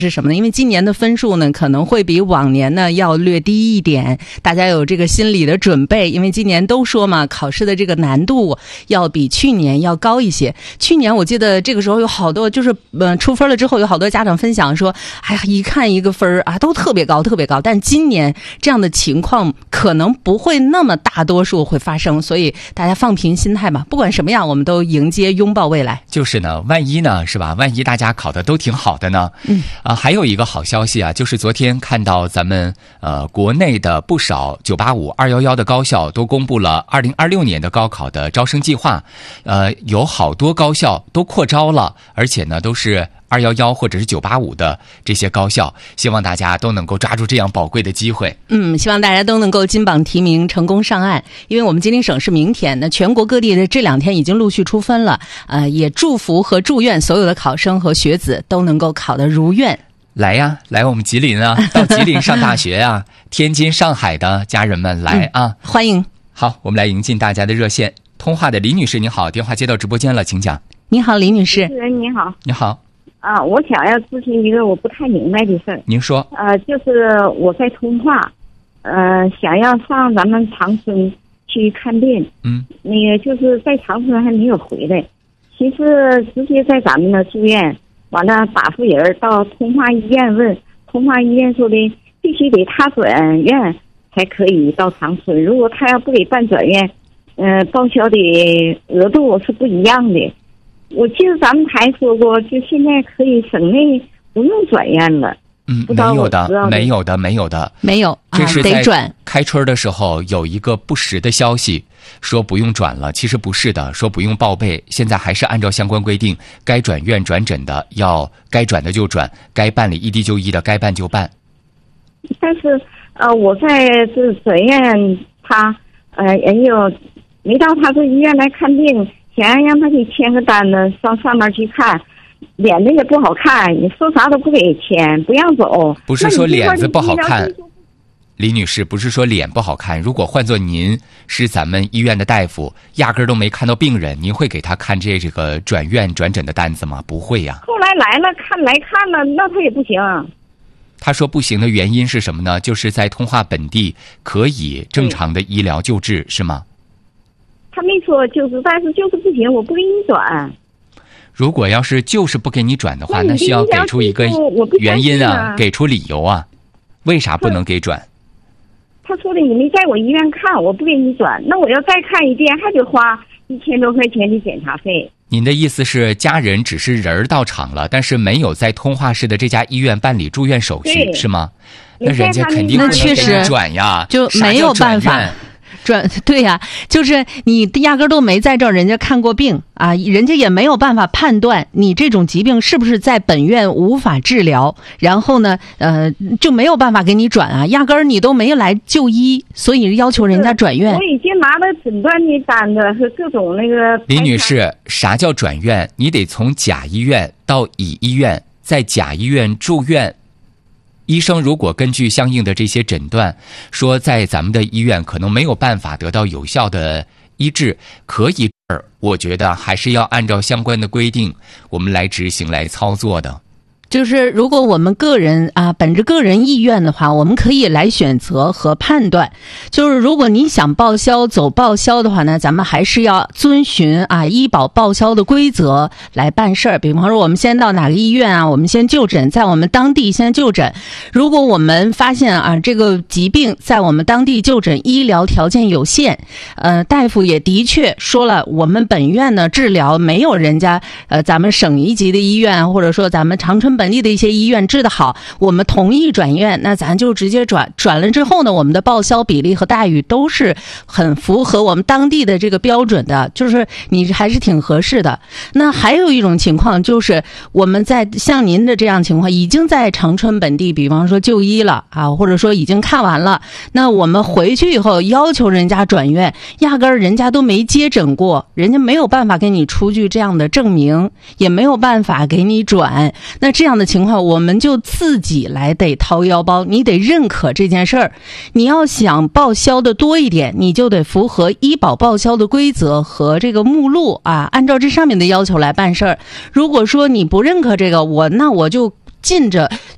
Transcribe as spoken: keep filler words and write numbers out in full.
是什么呢？因为今年的分数呢可能会比往年呢要略低一点，大家有这个心理的准备。因为今年都说嘛，考试的这个难度要比去年要高一些。去年我记得这个时候有好多就是呃出分了之后，有好多家长分享说，哎呀，一看一个分啊都特别高特别高。但今年这样的情况可能不会那么大多数会发生，所以大家放平心态吧，不管什么样，我们都迎接拥抱未来。 就是呢，万一呢，是吧？万一大家考的都挺好的呢？嗯啊，还有一个好消息啊，就是昨天看到咱们呃国内的不少九八五、二一一的高校都公布了二零二六年的高考的招生计划，呃，有好多高校都扩招了，而且呢都是二一一或者是九八五的这些高校，希望大家都能够抓住这样宝贵的机会。 嗯，希望大家都能够金榜题名，成功上岸。因为我们吉林省是明天，那全国各地的这两天已经陆续出分了，呃，也祝福和祝愿所有的考生和学子都能够考得如愿。 来呀，来我们吉林啊，到吉林上大学啊，天津、上海的家人们来啊、 嗯，欢迎。 好，我们来迎进大家的热线。通话的李女士您好，电话接到直播间了，请讲。 你好，李女士。 主持人你好。 你好。 啊，我想要咨询一个我不太明白的事儿。 您说。 呃，就是我在通化，呃，想要上咱们长春去看病。 嗯。 那个就是在长春还没有回来，其实直接在咱们的住院，完了打发人到通化医院问，通化医院说的必须得他转院才可以到长春，如果他要不给办转院，呃，报销的额度是不一样的。我记得咱们台说过，就现在可以省内不用转院了。 嗯，没有的，没有的，没有的， 没有。 这是得转。 开春的时候有一个不实的消息，说不用转了，其实不是的，说不用报备，现在还是按照相关规定，该转院转诊的要该转的就转，该办理异地就医的该办就办。 但是呃，我在这转院，他呃人有没到他这医院来看病。想要让他给签个单子，上上面去看，脸子也不好看，你说啥都不给签，不让走。 不是说脸子不好看，李女士，不是说脸不好看。如果换做您是咱们医院的大夫，压根儿都没看到病人，您会给他看这这个转院转诊的单子吗？不会呀、啊。 后来来了看来看了，那他也不行。 他说不行的原因是什么呢？就是在通化本地可以正常的医疗救治，是吗？ 他没说就是，但是就是不行，我不给你转。 如果要是就是不给你转的话，那需要给出一个原因啊，给出理由啊，为啥不能给转？ 他说的你没在我医院看，我不给你转，那我要再看一遍还得花一千多块钱的检查费。 您的意思是家人只是人到场了，但是没有在通化市的这家医院办理住院手续，是吗？那人家肯定不能给你转呀， 就没有办法。转对呀、啊，就是你压根都没在这儿，人家看过病啊，人家也没有办法判断你这种疾病是不是在本院无法治疗，然后呢，呃，就没有办法给你转啊，压根儿你都没来就医，所以要求人家转院。 我已经拿了诊断的单子和各种那个。 李女士，啥叫转院？你得从甲医院到乙医院，在甲医院住院。医生如果根据相应的这些诊断，说在咱们的医院可能没有办法得到有效的医治，可以，我觉得还是要按照相关的规定，我们来执行来操作的。 就是如果我们个人啊，本着个人意愿的话，我们可以来选择和判断。就是如果你想报销走报销的话呢，咱们还是要遵循啊医保报销的规则来办事儿。比方说我们先到哪个医院啊，我们先就诊，在我们当地先就诊。如果我们发现啊这个疾病在我们当地就诊医疗条件有限，呃大夫也的确说了，我们本院呢治疗没有人家呃咱们省一级的医院或者说咱们长春本地的一些医院治得好，我们同意转院，那咱就直接转。转了之后呢，我们的报销比例和待遇都是很符合我们当地的这个标准的，就是你还是挺合适的。那还有一种情况就是我们在像您的这样情况，已经在长春本地，比方说就医了啊，或者说已经看完了，那我们回去以后要求人家转院，压根儿人家都没接诊过，人家没有办法给你出具这样的证明，也没有办法给你转。那这样的情况，我们就自己来得掏腰包，你得认可这件事儿。你要想报销的多一点，你就得符合医保报销的规则和这个目录啊，按照这上面的要求来办事儿。如果说你不认可这个，我那我就尽着